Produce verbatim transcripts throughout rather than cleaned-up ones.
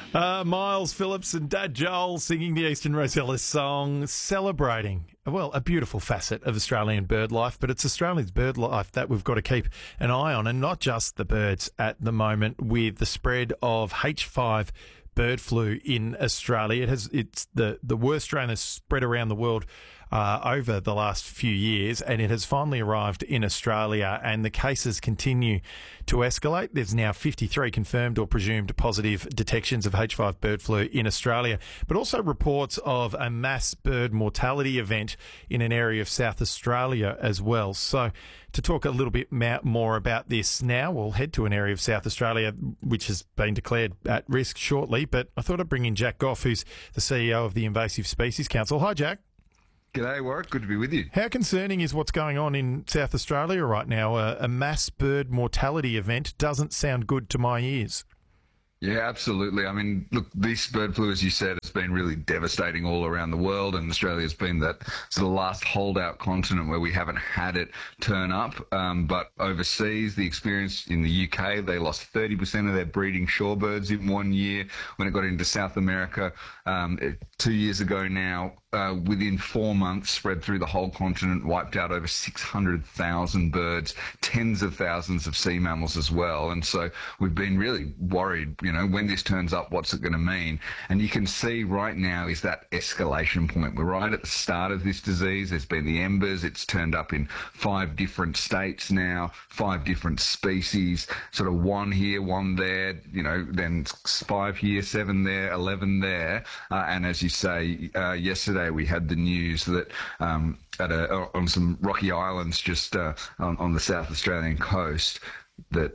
Uh, Miles Phillips and Dad Joel singing the Eastern Rosella song, celebrating, well, a beautiful facet of Australian bird life, but it's Australia's bird life that we've got to keep an eye on, and not just the birds at the moment with the spread of H five bird flu in Australia. It has it's the, the worst strain that's spread around the world uh, over the last few years, and it has finally arrived in Australia, and the cases continue to escalate. There's now fifty-three confirmed or presumed positive detections of H five bird flu in Australia, but also reports of a mass bird mortality event in an area of South Australia as well. So to talk a little bit more about this now, we'll head to an area of South Australia which has been declared at risk shortly, but I thought I'd bring in Jack Goff, who's the C E O of the Invasive Species Council. Hi, Jack. G'day, Warwick. Good to be with you. How concerning is what's going on in South Australia right now? A, a mass bird mortality event doesn't sound good to my ears. Yeah, absolutely. I mean, look, this bird flu, as you said, has been really devastating all around the world, and Australia's been that sort of last holdout continent where we haven't had it turn up. Um, but overseas, the experience in the U K, they lost thirty percent of their breeding shorebirds in one year. When it got into South America um, it, two years ago now, uh, within four months, spread through the whole continent, wiped out over six hundred thousand birds, tens of thousands of sea mammals as well. And so we've been really worried, you know, when this turns up, what's it going to mean? And you can see right now is that escalation point. We're right at the start of this disease. There's been the embers. It's turned up in five different states now, five different species, sort of one here, one there, you know, then five here, seven there, eleven there. Uh, and as you say, uh, yesterday we had the news that um, at a, on some rocky islands just uh, on, on the South Australian coast that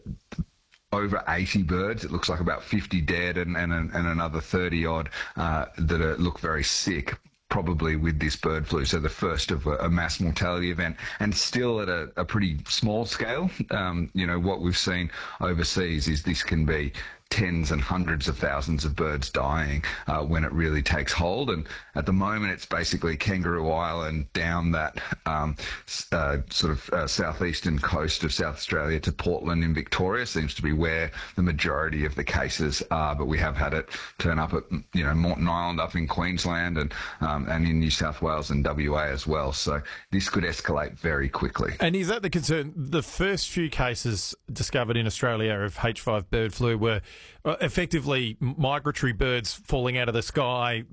over eighty birds, it looks like about fifty dead, and, and, and another thirty odd uh, that are, look very sick, probably with this bird flu. So the first of a, a mass mortality event, and still at a, a pretty small scale. Um, you know, what we've seen overseas is this can be tens and hundreds of thousands of birds dying uh, when it really takes hold. And at the moment, it's basically Kangaroo Island down that um, uh, sort of uh, southeastern coast of South Australia to Portland in Victoria seems to be where the majority of the cases are. But we have had it turn up at, you know, Moreton Island up in Queensland and um, and in New South Wales and W A as well. So this could escalate very quickly. And is that the concern? The first few cases discovered in Australia of H five bird flu were effectively migratory birds falling out of the sky,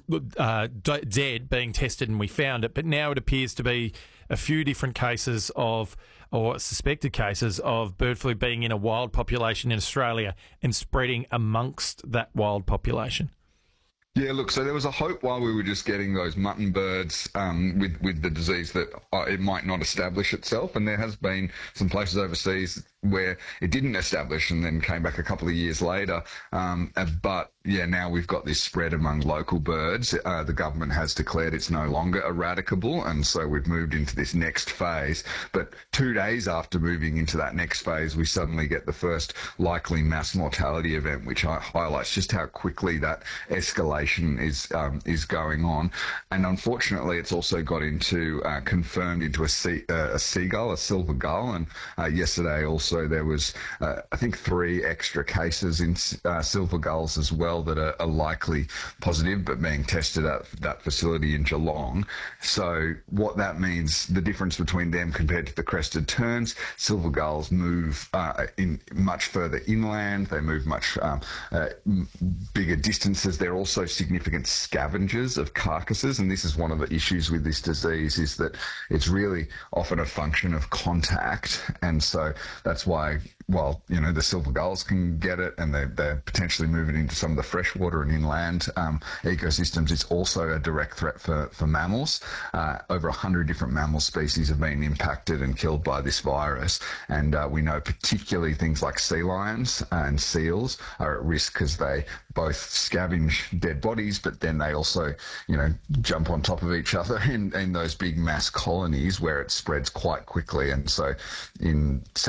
uh, d- dead, being tested, and we found it. But now it appears to be a few different cases of, or suspected cases of bird flu being in a wild population in Australia and spreading amongst that wild population. Yeah, look, so there was a hope while we were just getting those mutton birds um, with, with the disease that uh, it might not establish itself. And there has been some places overseas where it didn't establish and then came back a couple of years later. Um, but, yeah, now we've got this spread among local birds. Uh, the government has declared it's no longer eradicable, and so we've moved into this next phase. But two days after moving into that next phase, we suddenly get the first likely mass mortality event, which highlights just how quickly that escalation is um, is going on. And unfortunately, it's also got into uh, confirmed into a, sea, uh, a seagull, a silver gull, and uh, yesterday also there was uh, I think three extra cases in uh, silver gulls as well that are, are likely positive but being tested at that facility in Geelong. So what that means, the difference between them compared to the crested terns, silver gulls move uh, in much further inland. They move much um, uh, bigger distances. They're also significant scavengers of carcasses, and this is one of the issues with this disease, is that it's really often a function of contact. And so that's why, while, you know, the silver gulls can get it and they, they're potentially moving into some of the freshwater and inland um, ecosystems, it's also a direct threat for, for mammals. Uh, over one hundred different mammal species have been impacted and killed by this virus, and uh, we know particularly things like sea lions and seals are at risk because they both scavenge dead bodies, but then they also, you know, jump on top of each other in, in those big mass colonies where it spreads quite quickly. And so in South America,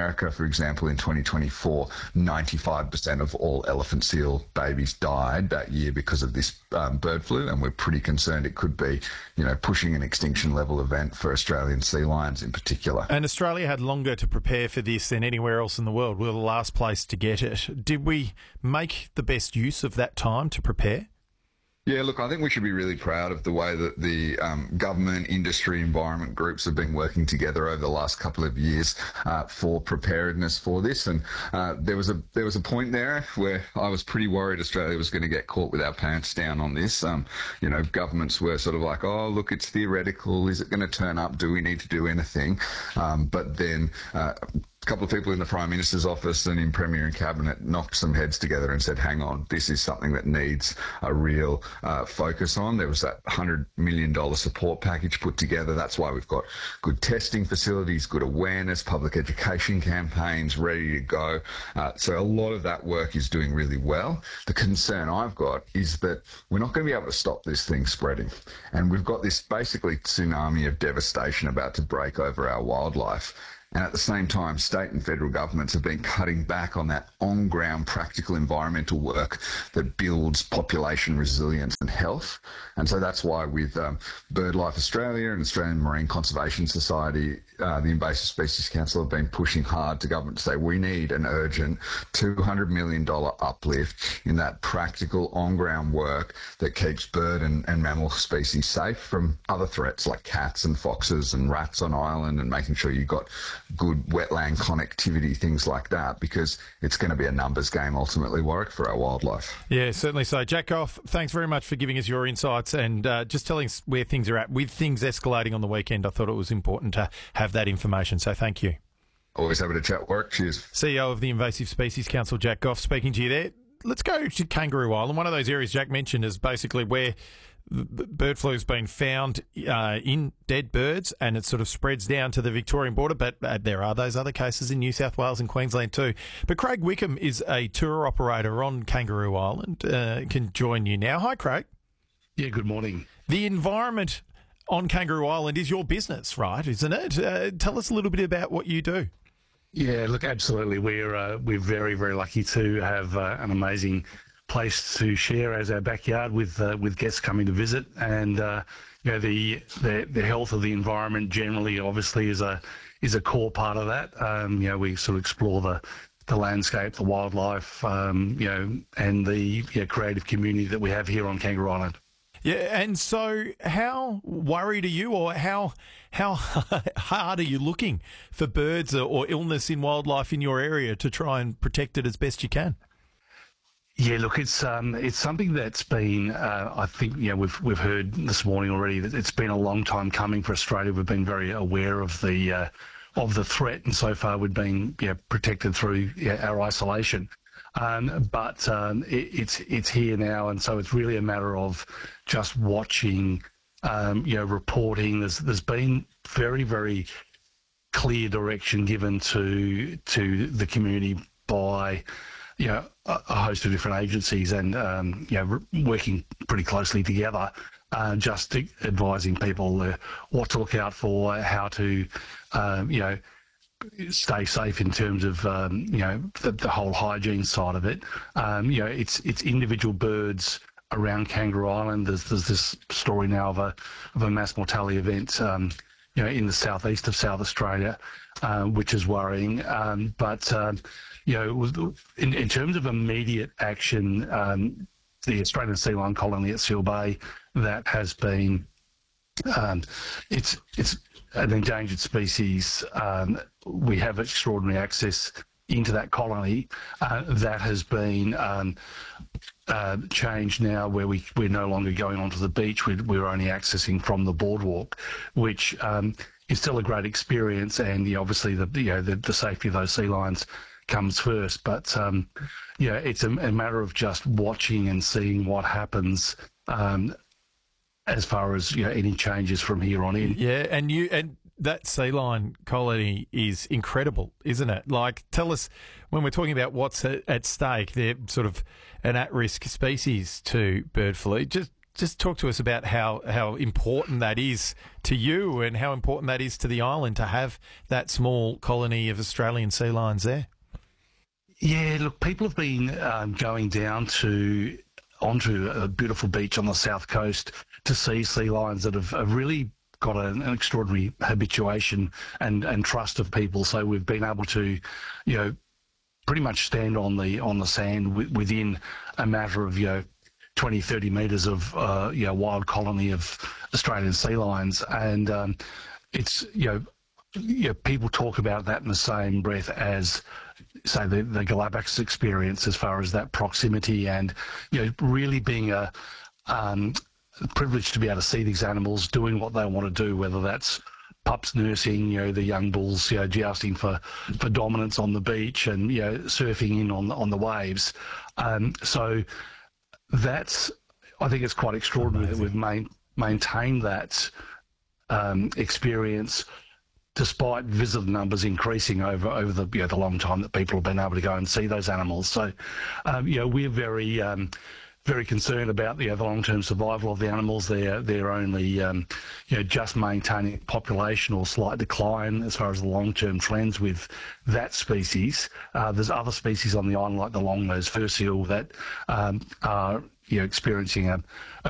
America, for example, in twenty twenty-four, ninety-five percent of all elephant seal babies died that year because of this um, bird flu, and we're pretty concerned it could be, you know, pushing an extinction level event for Australian sea lions in particular. And Australia had longer to prepare for this than anywhere else in the world. We were the last place to get it. Did we make the best use of that time to prepare? Yeah, look, I think we should be really proud of the way that the um, government, industry, environment groups have been working together over the last couple of years uh, for preparedness for this. And uh, there was a there was a point there where I was pretty worried Australia was going to get caught with our pants down on this. Um, you know, governments were sort of like, oh, look, it's theoretical. Is it going to turn up? Do we need to do anything? Um, but then uh, a couple of people in the Prime Minister's office and in Premier and Cabinet knocked some heads together and said, hang on, this is something that needs a real uh, focus on. There was that one hundred million dollars support package put together. That's why we've got good testing facilities, good awareness, public education campaigns ready to go. Uh, so a lot of that work is doing really well. The concern I've got is that we're not going to be able to stop this thing spreading. And we've got this basically tsunami of devastation about to break over our wildlife. And at the same time, state and federal governments have been cutting back on that on-ground practical environmental work that builds population resilience and health. And so that's why with um, BirdLife Australia and Australian Marine Conservation Society, uh, the Invasive Species Council have been pushing hard to government to say we need an urgent two hundred million dollars uplift in that practical on-ground work that keeps bird and, and mammal species safe from other threats like cats and foxes and rats on island, and making sure you've got good wetland connectivity, things like that, because it's going to be a numbers game ultimately, Warwick, for our wildlife. Yeah, certainly so. Jack Goff, thanks very much for giving us your insights and uh, just telling us where things are at. With things escalating on the weekend, I thought it was important to have that information, so thank you. Always happy to chat, Warwick. Cheers. C E O of the Invasive Species Council, Jack Goff, speaking to you there. Let's go to Kangaroo Island. One of those areas Jack mentioned is basically where bird flu has been found uh, in dead birds, and it sort of spreads down to the Victorian border, but uh, there are those other cases in New South Wales and Queensland too. But Craig Wickham is a tour operator on Kangaroo Island, uh, can join you now. Hi, Craig. Yeah, good morning. The environment on Kangaroo Island is your business, right, isn't it? Uh, tell us a little bit about what you do. Yeah, look, absolutely. We're uh, we're very, very lucky to have uh, an amazing place to share as our backyard with uh, with guests coming to visit, and uh, you know the, the the health of the environment generally, obviously, is a is a core part of that. Um, you know, we sort of explore the the landscape, the wildlife, um, you know, and the you know, creative community that we have here on Kangaroo Island. Yeah, and so how worried are you, or how how hard are you looking for birds or illness in wildlife in your area to try and protect it as best you can? Yeah, look, it's um, it's something that's been, uh, I think, you know, we've we've heard this morning already that it's been a long time coming for Australia. We've been very aware of the uh, of the threat, and so far we've been you know, protected through you know, our isolation. Um, but um, it, it's it's here now, and so it's really a matter of just watching, um, you know, reporting. There's there's been very very clear direction given to to the community by, you know, a, a host of different agencies, and um, you know, re- working pretty closely together, uh, just to advising people uh, what to look out for, how to, um, you know. stay safe in terms of um, you know the, the whole hygiene side of it. Um, you know, it's it's individual birds around Kangaroo Island. There's there's this story now of a of a mass mortality event, um, you know, in the southeast of South Australia, uh, which is worrying. Um, but um, you know, in, in terms of immediate action, um, the Australian sea lion colony at Seal Bay, that has been um, it's it's an endangered species. Um, we have extraordinary access into that colony. Uh, that has been um, uh, changed now, where we, we're no longer going onto the beach. We, we're only accessing from the boardwalk, which um, is still a great experience. And you know, obviously, the you know the, the safety of those sea lions comes first. But um, you know, it's a, a matter of just watching and seeing what happens. Um, as far as you know, any changes from here on in. Yeah, and you and that sea lion colony is incredible, isn't it? Like, tell us, when we're talking about what's at, at stake, they're sort of an at-risk species to bird flu. Just just talk to us about how, how important that is to you and how important that is to the island to have that small colony of Australian sea lions there. Yeah, look, people have been um, going down to onto a beautiful beach on the south coast to see sea lions that have, have really got an, an extraordinary habituation and, and trust of people. So we've been able to, you know, pretty much stand on the on the sand w- within a matter of, you know, twenty, thirty metres of, uh, you know, wild colony of Australian sea lions. And um, it's, you know, you know, people talk about that in the same breath as, say, the, the Galapagos experience as far as that proximity and, you know, really being a um, privilege to be able to see these animals doing what they want to do, whether that's pups nursing, you know, the young bulls, you know, jousting for, for dominance on the beach and, you know, surfing in on, on the waves. Um, so that's, I think it's quite extraordinary Amazing. that we've main, maintained that um, experience despite visitor numbers increasing over, over the, you know, the long time that people have been able to go and see those animals. So, um, you know, we're very... Um, very concerned about the, you know, the long-term survival of the animals. They're, they're only, um, you know, just maintaining population or slight decline as far as the long-term trends with that species. Uh, there's other species on the island, like the long-nosed fur seal, that um, are, you know, experiencing a, a